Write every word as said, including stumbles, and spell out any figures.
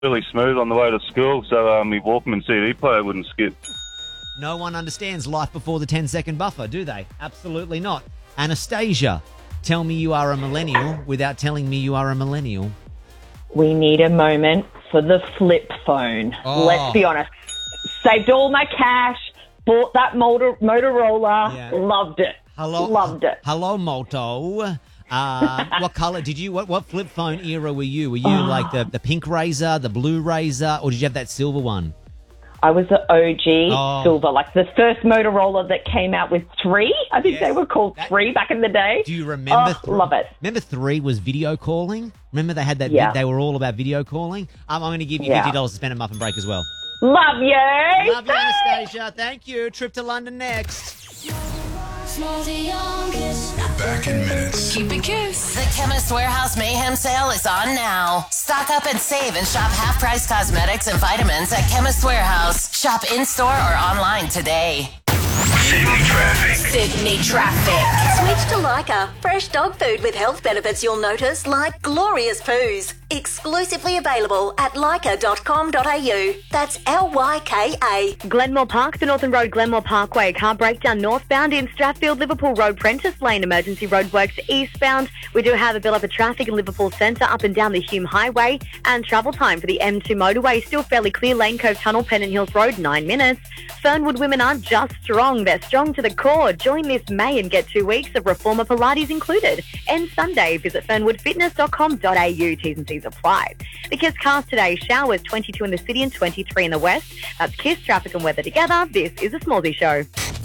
really smooth on the way to school, so um, my Walkman C D player wouldn't skip. No one understands life before the ten-second buffer, do they? Absolutely not. Anastasia, tell me you are a millennial without telling me you are a millennial. We need a moment for the flip phone. Oh. Let's be honest. Saved all my cash, bought that motor- Motorola, Yeah. loved it. Hello, Loved it. Hello, Moto. Uh, what color did you? What, what flip phone era were you? Were you like the, the pink Razor, the blue Razor, or did you have that silver one? I was the O G Oh. silver, like the first Motorola that came out with three. I think Yes. they were called That- three back in the day. Do you remember? Oh, love it. Remember three was video calling? Remember they had that? Yeah. They were all about video calling. Um, I'm going to give you Yeah. fifty dollars to spend at Muffin Break as well. Love you. Love you, Anastasia. Thank you. Trip to London next. Back in minutes. Keep it cute. The Chemist Warehouse Mayhem Sale is on now. Stock up and save and shop half-price cosmetics and vitamins at Chemist Warehouse. Shop in-store or online today. Sydney traffic. Sydney traffic. Switch to Lyca. Fresh dog food with health benefits you'll notice, like glorious poos. Exclusively available at lyca dot com dot a u. That's L Y K A. Glenmore Park, the Northern Road, Glenmore Parkway. Car breakdown northbound in Strathfield, Liverpool Road, Prentice Lane. Emergency roadworks eastbound. We do have a build-up of traffic in Liverpool Centre up and down the Hume Highway. And travel time for the M two motorway still fairly clear. Lane Cove Tunnel, Pennant Hills Road, nine minutes. Fernwood women aren't just strong, they're strong to the core. Join this May and get two weeks of Reformer Pilates included. And Sunday, visit fernwood fitness dot com dot a u. T's and C's apply. The Kiss cars today, showers twenty-two in the city and twenty-three in the west. That's Kiss traffic and weather together. This is a Smallsy Show.